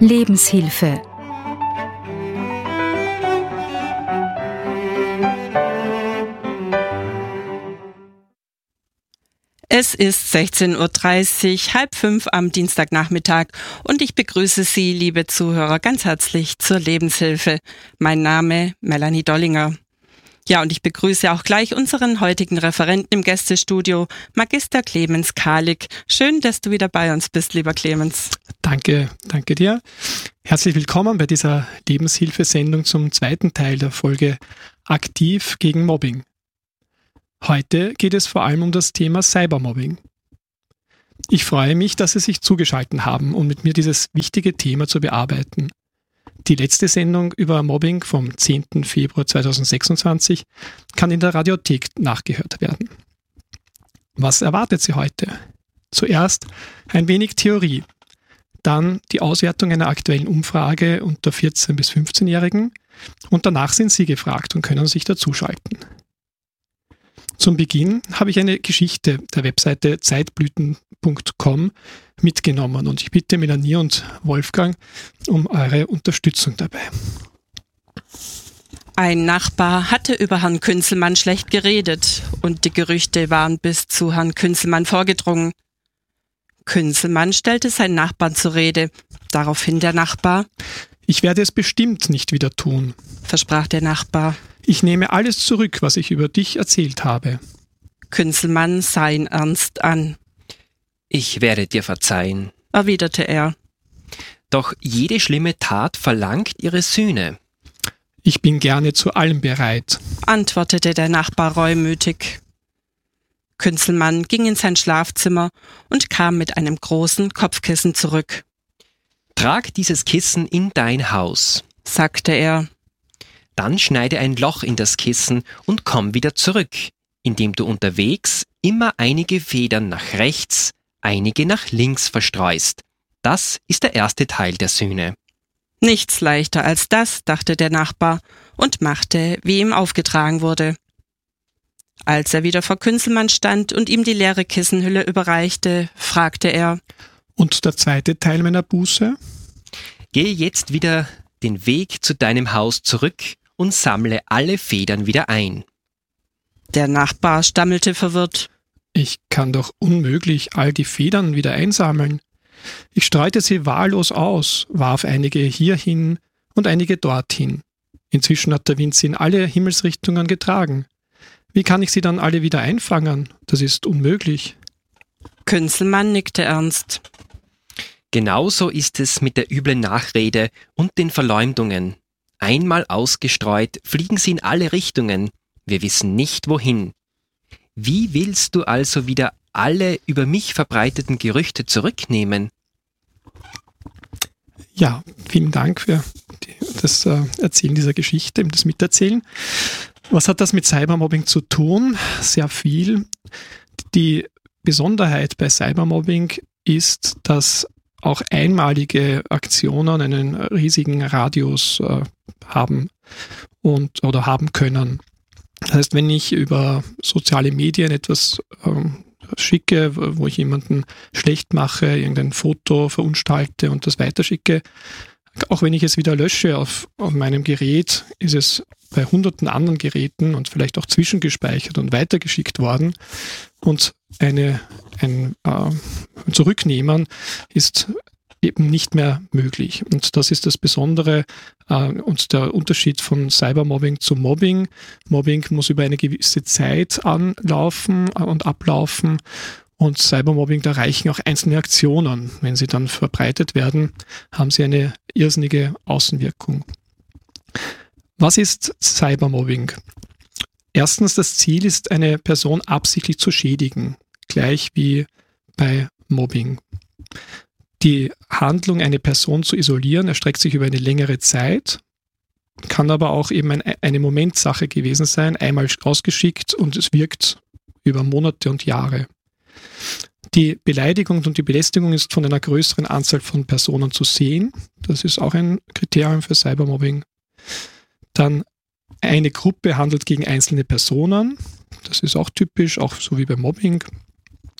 Lebenshilfe. Es ist 16:30 Uhr, 4:30 am Dienstagnachmittag und ich begrüße Sie, liebe Zuhörer, ganz herzlich zur Lebenshilfe. Mein Name Melanie Dollinger. Ja, und ich begrüße auch gleich unseren heutigen Referenten im Gästestudio, Magister Clemens Kalik. Schön, dass du wieder bei uns bist, lieber Clemens. Danke dir. Herzlich willkommen bei dieser Lebenshilfesendung zum zweiten Teil der Folge Aktiv gegen Mobbing. Heute geht es vor allem um das Thema Cybermobbing. Ich freue mich, dass Sie sich zugeschaltet haben, um mit mir dieses wichtige Thema zu bearbeiten. Die letzte Sendung über Mobbing vom 10. Februar 2026 kann in der Radiothek nachgehört werden. Was erwartet Sie heute? Zuerst ein wenig Theorie, dann die Auswertung einer aktuellen Umfrage unter 14- bis 15-Jährigen und danach sind Sie gefragt und können sich dazuschalten. Zum Beginn habe ich eine Geschichte der Webseite zeitblüten.com mitgenommen und ich bitte Melanie und Wolfgang um eure Unterstützung dabei. Ein Nachbar hatte über Herrn Künzelmann schlecht geredet und die Gerüchte waren bis zu Herrn Künzelmann vorgedrungen. Künzelmann stellte seinen Nachbarn zur Rede. Daraufhin der Nachbar: Ich werde es bestimmt nicht wieder tun, versprach der Nachbar. Ich nehme alles zurück, was ich über dich erzählt habe. Künzelmann sah ihn ernst an. Ich werde dir verzeihen, erwiderte er. Doch jede schlimme Tat verlangt ihre Sühne. Ich bin gerne zu allem bereit, antwortete der Nachbar reumütig. Künzelmann ging in sein Schlafzimmer und kam mit einem großen Kopfkissen zurück. Trag dieses Kissen in dein Haus, sagte er. Dann schneide ein Loch in das Kissen und komm wieder zurück, indem du unterwegs immer einige Federn nach rechts, einige nach links verstreust. Das ist der erste Teil der Sühne. Nichts leichter als das, dachte der Nachbar und machte, wie ihm aufgetragen wurde. Als er wieder vor Künzelmann stand und ihm die leere Kissenhülle überreichte, fragte er: Und der zweite Teil meiner Buße? Gehe jetzt wieder den Weg zu deinem Haus zurück und sammle alle Federn wieder ein. Der Nachbar stammelte verwirrt. Ich kann doch unmöglich all die Federn wieder einsammeln. Ich streute sie wahllos aus, warf einige hierhin und einige dorthin. Inzwischen hat der Wind sie in alle Himmelsrichtungen getragen. Wie kann ich sie dann alle wieder einfangen? Das ist unmöglich. Künzelmann nickte ernst. Genauso ist es mit der üblen Nachrede und den Verleumdungen. Einmal ausgestreut, fliegen sie in alle Richtungen. Wir wissen nicht, wohin. Wie willst du also wieder alle über mich verbreiteten Gerüchte zurücknehmen? Ja, vielen Dank für das Erzählen dieser Geschichte, das Miterzählen. Was hat das mit Cybermobbing zu tun? Sehr viel. Die Besonderheit bei Cybermobbing ist, dass auch einmalige Aktionen einen riesigen Radius haben oder haben können. Das heißt, wenn ich über soziale Medien etwas schicke, wo ich jemanden schlecht mache, irgendein Foto verunstalte und das weiterschicke, auch wenn ich es wieder lösche auf meinem Gerät, ist es bei hunderten anderen Geräten und vielleicht auch zwischengespeichert und weitergeschickt worden. Und ein Zurücknehmen ist eben nicht mehr möglich. Und das ist das Besondere und der Unterschied von Cybermobbing zu Mobbing. Mobbing muss über eine gewisse Zeit anlaufen und ablaufen. Und Cybermobbing, da reichen auch einzelne Aktionen. Wenn sie dann verbreitet werden, haben sie eine irrsinnige Außenwirkung. Was ist Cybermobbing? Erstens, das Ziel ist, eine Person absichtlich zu schädigen, gleich wie bei Mobbing. Die Handlung, eine Person zu isolieren, erstreckt sich über eine längere Zeit, kann aber auch eben eine Momentsache gewesen sein, einmal ausgeschickt und es wirkt über Monate und Jahre. Die Beleidigung und die Belästigung ist von einer größeren Anzahl von Personen zu sehen. Das ist auch ein Kriterium für Cybermobbing. Dann eine Gruppe handelt gegen einzelne Personen. Das ist auch typisch, auch so wie bei Mobbing.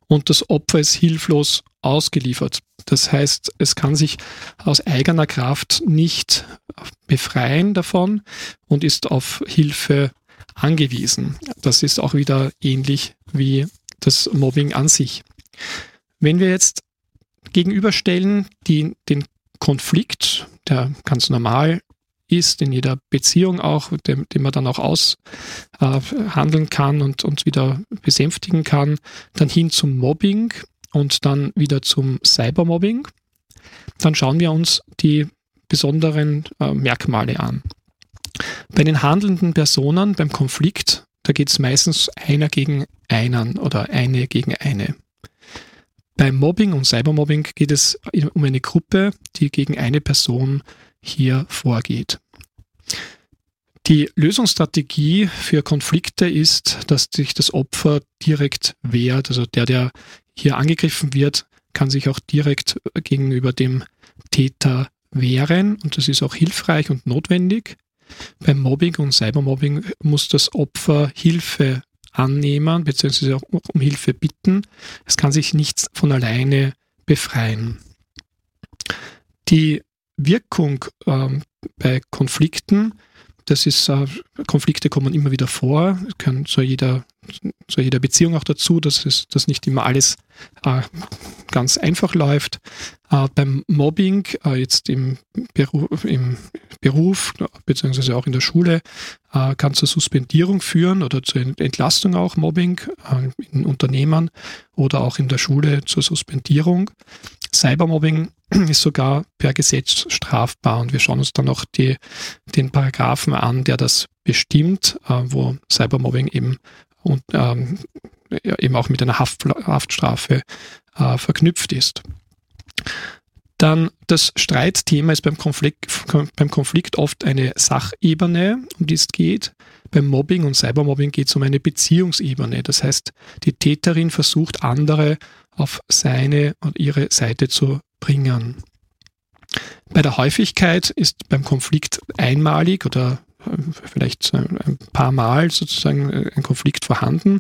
und das Opfer ist hilflos ausgeliefert. Das heißt, es kann sich aus eigener Kraft nicht befreien davon und ist auf Hilfe angewiesen. Das ist auch wieder ähnlich wie das Mobbing an sich. Wenn wir jetzt gegenüberstellen den Konflikt, der ganz normal ist, in jeder Beziehung auch, den man dann auch aushandeln kann und wieder besänftigen kann, dann hin zum Mobbing und dann wieder zum Cybermobbing, dann schauen wir uns die besonderen Merkmale an. Bei den handelnden Personen beim Konflikt, da geht es meistens einer gegen einen oder eine gegen eine. Beim Mobbing und Cybermobbing geht es um eine Gruppe, die gegen eine Person hier vorgeht. Die Lösungsstrategie für Konflikte ist, dass sich das Opfer direkt wehrt. Also der hier angegriffen wird, kann sich auch direkt gegenüber dem Täter wehren und das ist auch hilfreich und notwendig. Beim Mobbing und Cybermobbing muss das Opfer Hilfe annehmen bzw. auch um Hilfe bitten. Es kann sich nicht von alleine befreien. Die Wirkung bei Konflikten, das ist, Konflikte kommen immer wieder vor, können zu jeder Beziehung auch dazu, dass nicht immer alles ganz einfach läuft. Beim Mobbing, jetzt im Beruf beziehungsweise auch in der Schule, kann zur Suspendierung führen oder zur Entlastung auch Mobbing in Unternehmen oder auch in der Schule zur Suspendierung. Cybermobbing ist sogar per Gesetz strafbar und wir schauen uns dann auch den Paragraphen an, der das bestimmt, wo Cybermobbing eben auch mit einer Haftstrafe verknüpft ist. Dann das Streitthema ist beim Konflikt oft eine Sachebene, um die es geht. Beim Mobbing und Cybermobbing geht es um eine Beziehungsebene. Das heißt, die Täterin versucht, andere auf seine und ihre Seite zu bringen. Bei der Häufigkeit ist beim Konflikt einmalig oder vielleicht ein paar Mal sozusagen ein Konflikt vorhanden.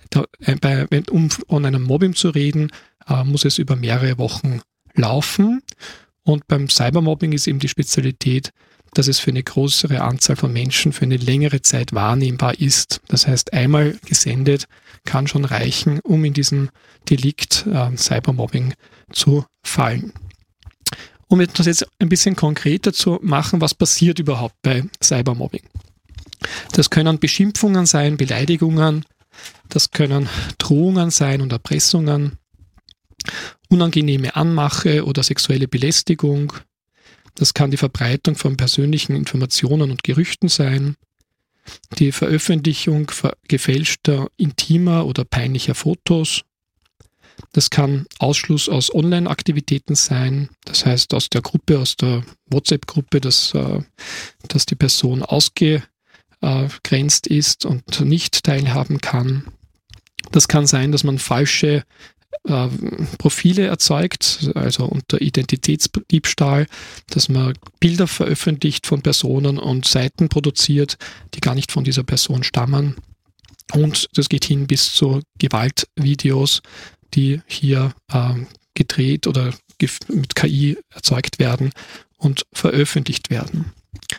Um von einem Mobbing zu reden, muss es über mehrere Wochen laufen. Und beim Cybermobbing ist eben die Spezialität, dass es für eine größere Anzahl von Menschen für eine längere Zeit wahrnehmbar ist. Das heißt, einmal gesendet kann schon reichen, um in diesem Delikt Cybermobbing zu fallen. Um das jetzt ein bisschen konkreter zu machen, was passiert überhaupt bei Cybermobbing? Das können Beschimpfungen sein, Beleidigungen, das können Drohungen sein und Erpressungen, unangenehme Anmache oder sexuelle Belästigung. Das kann die Verbreitung von persönlichen Informationen und Gerüchten sein, die Veröffentlichung gefälschter, intimer oder peinlicher Fotos. Das kann Ausschluss aus Online-Aktivitäten sein, das heißt aus der WhatsApp-Gruppe, dass die Person ausgegrenzt ist und nicht teilhaben kann. Das kann sein, dass man falsche Profile erzeugt, also unter Identitätsdiebstahl, dass man Bilder veröffentlicht von Personen und Seiten produziert, die gar nicht von dieser Person stammen. Und das geht hin bis zu Gewaltvideos, die hier gedreht oder mit KI erzeugt werden und veröffentlicht werden.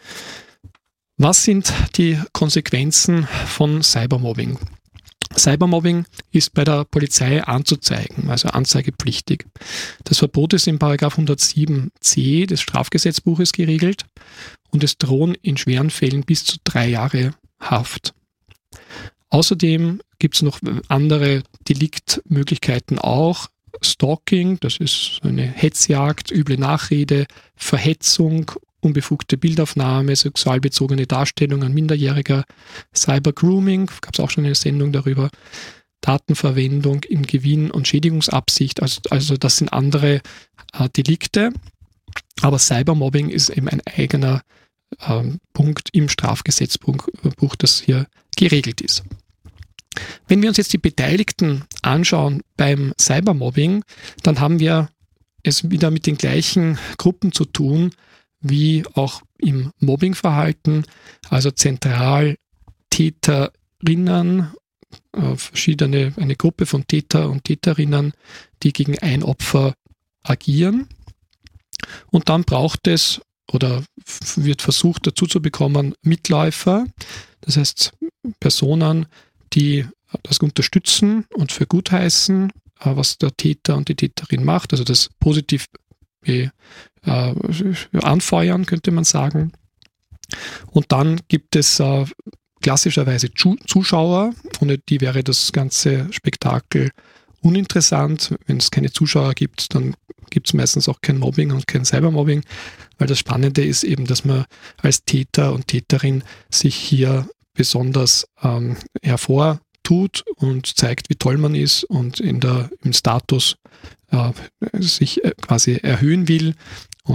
Was sind die Konsequenzen von Cybermobbing? Cybermobbing ist bei der Polizei anzuzeigen, also anzeigepflichtig. Das Verbot ist in § 107c des Strafgesetzbuches geregelt und es drohen in schweren Fällen bis zu 3 Jahre Haft. Außerdem gibt es noch andere Deliktmöglichkeiten auch. Stalking, das ist eine Hetzjagd, üble Nachrede, Verhetzung, unbefugte Bildaufnahme, sexualbezogene Darstellung an Minderjähriger, Cybergrooming, gab es auch schon eine Sendung darüber, Datenverwendung in Gewinn- und Schädigungsabsicht, also das sind andere Delikte, aber Cybermobbing ist eben ein eigener Punkt im Strafgesetzbuch, das hier geregelt ist. Wenn wir uns jetzt die Beteiligten anschauen beim Cybermobbing, dann haben wir es wieder mit den gleichen Gruppen zu tun, wie auch im Mobbingverhalten, also zentral Täterinnen, eine Gruppe von Täter und Täterinnen, die gegen ein Opfer agieren. Und dann braucht es oder wird versucht dazu zu bekommen Mitläufer, das heißt Personen, die das unterstützen und für gut heißen, was der Täter und die Täterin macht, also das positiv anfeuern, könnte man sagen. Und dann gibt es klassischerweise Zuschauer, ohne die wäre das ganze Spektakel uninteressant. Wenn es keine Zuschauer gibt, dann gibt es meistens auch kein Mobbing und kein Cybermobbing, weil das Spannende ist eben, dass man als Täter und Täterin sich hier besonders hervortut und zeigt, wie toll man ist und im Status sich quasi erhöhen will.